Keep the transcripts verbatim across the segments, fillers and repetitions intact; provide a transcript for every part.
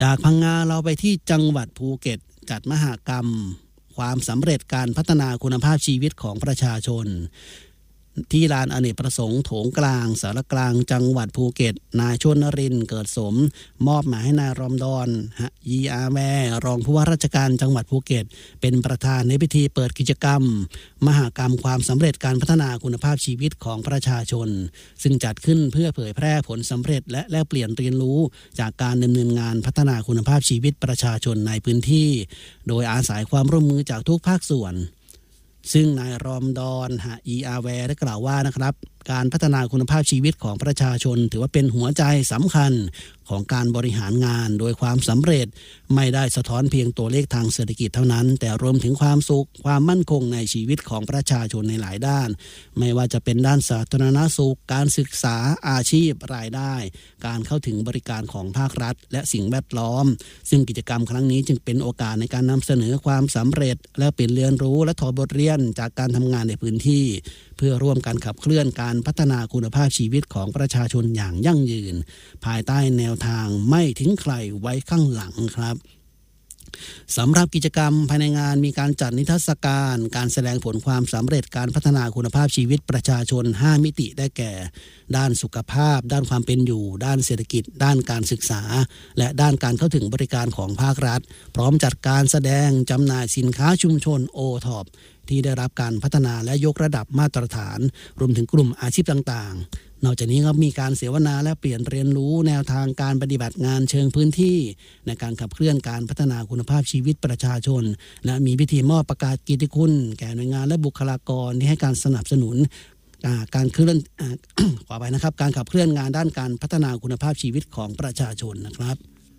จากพังงาเราไปที่จังหวัดภูเก็ตจัดมหกรรมความสำเร็จการพัฒนาคุณภาพชีวิตของประชาชนที่ลานอเนกประสงค์โถงกลางสารกลางจังหวัดภูเก็ตนายชวนนรินทร์เกิดสมมอบหมายให้นายรอมฎอนยีอาแวรองผู้ว่าราชการจังหวัดภูเก็ตเป็นประธานในพิธีเปิดกิจกรรมมหกรรมความสำเร็จการพัฒนาคุณภาพชีวิตของประชาชนซึ่งจัดขึ้นเพื่อเผยแพร่ผลสำเร็จและแลกเปลี่ยนเรียนรู้จากการดำเนินงานพัฒนาคุณภาพชีวิตประชาชนในพื้นที่โดยอาศัยความร่วมมือจากทุกภาคส่วนซึ่งนายรอมฎอนฮะอีอาแวร์ได้กล่าวว่านะครับการพัฒนาคุณภาพชีวิตของประชาชนถือว่าเป็นหัวใจสำคัญของการบริหารงานโดยความสำเร็จไม่ได้สะท้อนเพียงตัวเลขทางเศรษฐกิจเท่านั้นแต่รวมถึงความสุขความมั่นคงในชีวิตของประชาชนในหลายด้านไม่ว่าจะเป็นด้านสาธารณสุขการศึกษาอาชีพรายได้การเข้าถึงบริการของภาครัฐและสิ่งแวดล้อมซึ่งกิจกรรมครั้งนี้จึงเป็นโอกาสในการนำเสนอความสำเร็จและเป็นเรียนรู้และถอดบทเรียนจากการทำงานในพื้นที่เพื่อร่วมกันขับเคลื่อนการพัฒนาคุณภาพชีวิตของประชาชนอย่างยั่งยืนภายใต้แนวทางไม่ทิ้งใครไว้ข้างหลังครับสำหรับกิจกรรมภายในงานมีการจัดนิทรรศการการแสดงผลความสำเร็จการพัฒนาคุณภาพชีวิตประชาชนห้ามิติได้แก่ด้านสุขภาพด้านความเป็นอยู่ด้านเศรษฐกิจด้านการศึกษาและด้านการเข้าถึงบริการของภาครัฐพร้อมจัดการแสดงจำหน่ายสินค้าชุมชน โอ ท็อป ที่ได้รับการพัฒนาและยกระดับมาตรฐานรวมถึงกลุ่มอาชีพต่างๆนอกจากนี้ก็มีการเสวนาและเปลี่ยนเรียนรู้แนวทางการปฏิบัติงานเชิงพื้นที่ในการขับเคลื่อนการพัฒนาคุณภาพชีวิตประชาชนและมีพิธีมอบประกาศเกียรติคุณแก่หน่วยงานและบุคลากรที่ให้การสนับสนุนการเคลื่อน ขอไปนะครับการขับเคลื่อนงานด้านการพัฒนาคุณภาพชีวิตของประชาชนนะครับ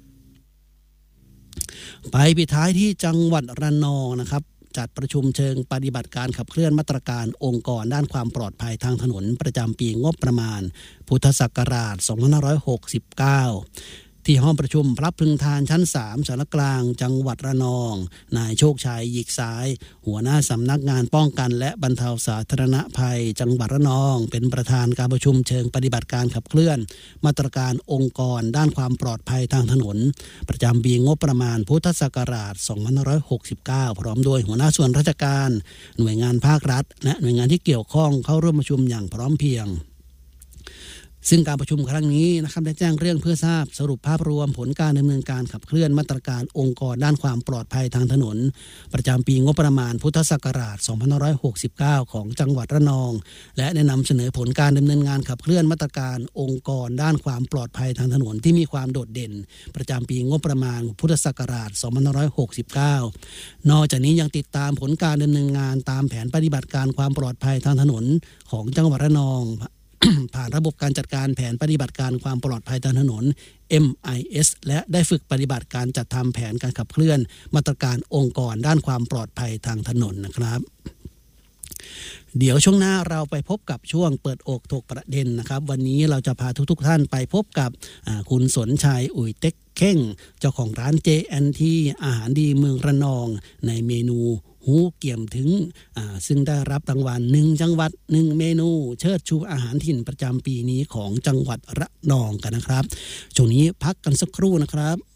ไปปิดท้ายที่จังหวัดระนองนะครับจัดประชุมเชิงปฏิบัติการขับเคลื่อนมาตรการองค์กรด้านความปลอดภัยทางถนนประจำปีงบประมาณพุทธศักราชสองพันห้าร้อยหกสิบเก้าที่ห้องประชุมพระพึงทานชั้นสามสารกลางจังหวัดระนองนายโชคชัยหยิกซ้ายหัวหน้าสำนักงานป้องกันและบรรเทาสาธารณภัยจังหวัดระนองเป็นประธานการประชุมเชิงปฏิบัติการขับเคลื่อนมาตรการองค์กรด้านความปลอดภัยทางถนนประจำปีงบประมาณพุทธศักราชสองพันห้าร้อยหกสิบเก้าพร้อมโดยหัวหน้าส่วนราชการหน่วยงานภาครัฐและหน่วยงานที่เกี่ยวข้องเข้าร่วมประชุมอย่างพร้อมเพรียงซึ่งการประชุมครั้งนี้นะครับได้แจ้งเรื่องเพื่อทราบสรุปภาพรวมผลการดำเนินการขับเคลื่อนมาตรการองค์กรด้านความปลอดภัยทางถนนประจำปีงบประมาณพุทธศักราชสองพันห้าร้อยหกสิบเก้าของจังหวัดระนองและได้นำเสนอผลการดำเนินงานขับเคลื่อนมาตรการองค์กรด้านความปลอดภัยทางถนนที่มีความโดดเด่นประจำปีงบประมาณพุทธศักราชสองพันห้าร้อยหกสิบเก้านอกจากนี้ยังติดตามผลการดำเนินงานตามแผนปฏิบัติการความปลอดภัยทางถนนของจังหวัดระนองผ่านระบบการจัดการแผนปฏิบัติการความปลอดภัยทางถนน เอ็ม ไอ เอส และได้ฝึกปฏิบัติการจัดทำแผนการขับเคลื่อนมาตรการองค์กรด้านความปลอดภัยทางถนนนะครับเดี๋ยวช่วงหน้าเราไปพบกับช่วงเปิดอกถกประเด็นนะครับวันนี้เราจะพาทุกๆท่านไปพบกับคุณสนชัยอุ๋ยเต็กเข่งเจ้าของร้าน เจ แอนด์ ที อาหารดีเมืองระนองในเมนูหูเกี่ยมถึงซึ่งได้รับรางวัลหนึ่งจังหวัดหนึ่งเมนูเชิดชูอาหารถิ่นประจำปีนี้ของจังหวัดระนองกันนะครับช่วงนี้พักกันสักครู่นะครับ